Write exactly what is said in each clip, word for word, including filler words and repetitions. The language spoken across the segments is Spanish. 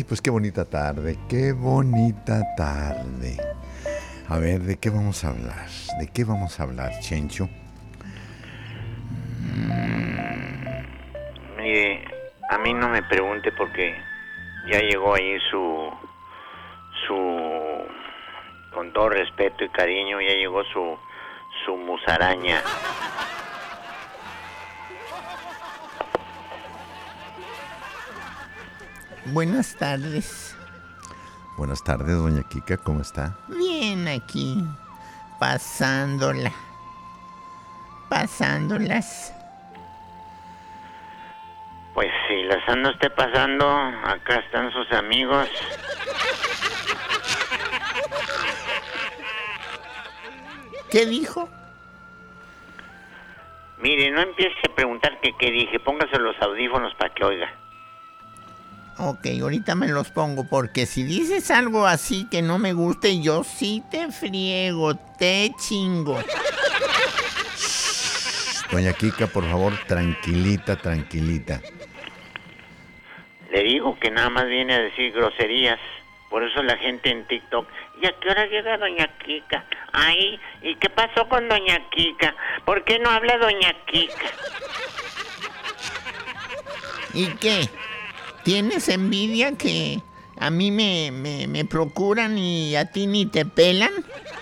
Ay, pues qué bonita tarde, qué bonita tarde. A ver, ¿de qué vamos a hablar? ¿De qué vamos a hablar, Chencho? Mire, a mí no me pregunte porque ya llegó ahí su, su, con todo respeto y cariño, ya llegó su, su musaraña. Buenas tardes. Buenas tardes, doña Kika, ¿cómo está? Bien aquí, pasándola, pasándolas. Pues si las anda usted pasando, acá están sus amigos. ¿Qué dijo? Mire, no empiece a preguntar que qué dije, póngase los audífonos para que oiga. Ok, ahorita me los pongo, porque si dices algo así que no me guste, yo sí te friego, te chingo. Doña Kika, por favor, tranquilita, tranquilita. Le digo que nada más viene a decir groserías. Por eso la gente en TikTok, ¿y a qué hora llega doña Kika? Ay, ¿y qué pasó con doña Kika? ¿Por qué no habla doña Kika? ¿Y qué? ¿Tienes envidia que a mí me, me, me procuran y a ti ni te pelan?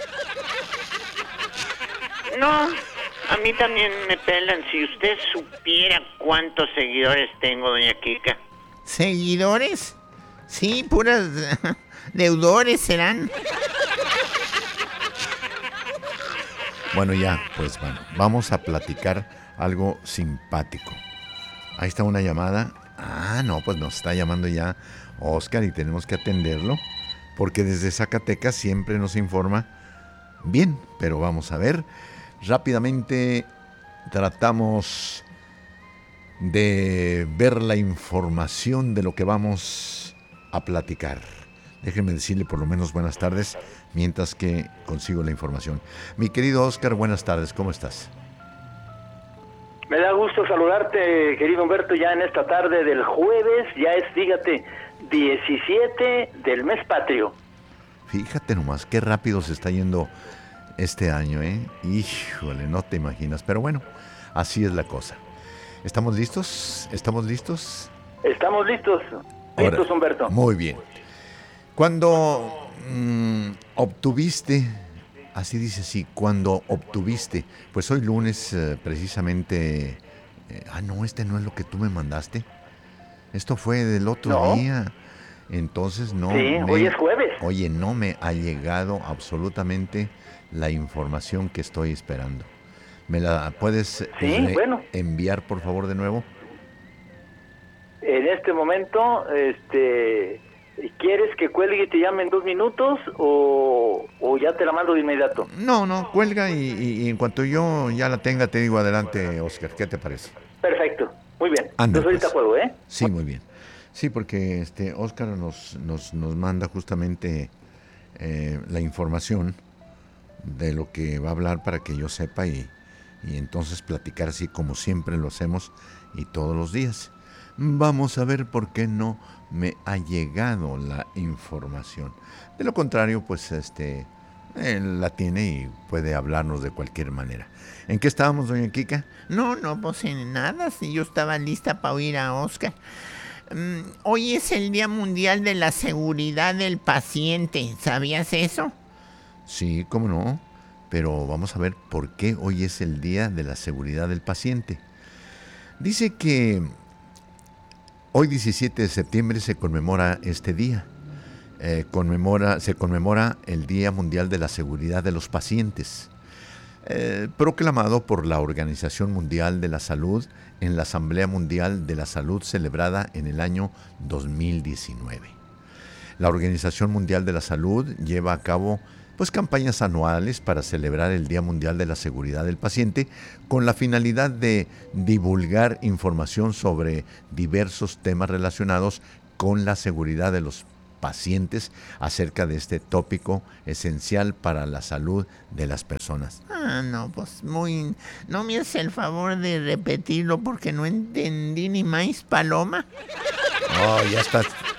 No, a mí también me pelan. Si usted supiera cuántos seguidores tengo, doña Kika. ¿Seguidores? Sí, puras deudores serán. Bueno, ya, pues bueno, vamos a platicar algo simpático. Ahí está una llamada. Ah, no, pues nos está llamando ya Oscar y tenemos que atenderlo, porque desde Zacatecas siempre nos informa bien, pero vamos a ver. Rápidamente tratamos de ver la información de lo que vamos a platicar. Déjenme decirle por lo menos buenas tardes mientras que consigo la información. Mi querido Oscar, buenas tardes, ¿cómo estás? Me da gusto saludarte, querido Humberto, ya en esta tarde del jueves, ya es, fíjate, diecisiete del mes patrio. Fíjate nomás, qué rápido se está yendo este año, ¿eh? Híjole, no te imaginas, pero bueno, así es la cosa. ¿Estamos listos? ¿Estamos listos? Estamos listos, Ahora, listos, Humberto. Muy bien. Cuando mmm, obtuviste, así dice así, cuando obtuviste, pues hoy lunes eh, precisamente, eh, ah no, este no es lo que tú me mandaste, esto fue del otro ¿No? día, entonces no. Sí, me, hoy es jueves. Oye, no me ha llegado absolutamente la información que estoy esperando. ¿Me la puedes Sí, re- bueno. enviar por favor de nuevo? En este momento, este, ¿quieres que cuelgue y te llame en dos minutos o, o ya te la mando de inmediato? No, no, cuelga y, y- y en cuanto yo ya la tenga te digo adelante, Oscar, ¿qué te parece? Perfecto, muy bien. Anda, Entonces ahorita pues. juego, ¿eh? Sí, muy bien. Sí, porque este Oscar nos, nos, nos manda justamente eh, la información de lo que va a hablar para que yo sepa y, y entonces platicar así como siempre lo hacemos y todos los días. Vamos a ver por qué no me ha llegado la información. De lo contrario, pues este él la tiene y puede hablarnos de cualquier manera. ¿En qué estábamos, doña Kika? No, no, pues en nada, si yo estaba lista para oír a Oscar. Mm, hoy es el Día Mundial de la Seguridad del Paciente, ¿sabías eso? Sí, cómo no, pero vamos a ver por qué hoy es el Día de la Seguridad del Paciente. Dice que hoy diecisiete de septiembre se conmemora este día. Eh, conmemora, se conmemora el Día Mundial de la Seguridad de los Pacientes, eh, proclamado por la Organización Mundial de la Salud en la Asamblea Mundial de la Salud celebrada en el año dos mil diecinueve. La Organización Mundial de la Salud lleva a cabo pues campañas anuales para celebrar el Día Mundial de la Seguridad del Paciente con la finalidad de divulgar información sobre diversos temas relacionados con la seguridad de los pacientes acerca de este tópico esencial para la salud de las personas. Ah, no, pues muy... ¿No me hace el favor de repetirlo porque no entendí ni más paloma? Oh, ya estás,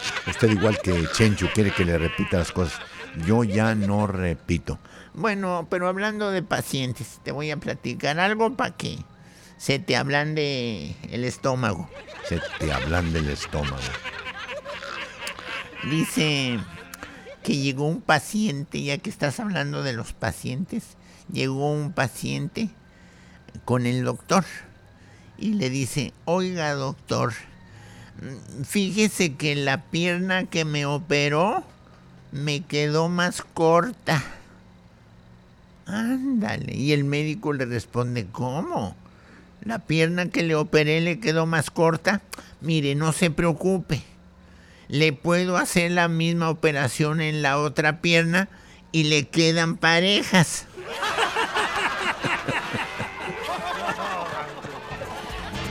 Usted igual que Chencho quiere que le repita las cosas. Yo ya no repito. Bueno, pero hablando de pacientes, te voy a platicar algo para que se te ablande el estómago. Se te ablande el estómago. Dice que llegó un paciente, ya que estás hablando de los pacientes, llegó un paciente con el doctor y le dice, oiga doctor, fíjese que la pierna que me operó me quedó más corta. Ándale. Y el médico le responde, ¿cómo? ¿La pierna que le operé le quedó más corta? Mire, no se preocupe. Le puedo hacer la misma operación en la otra pierna y le quedan parejas.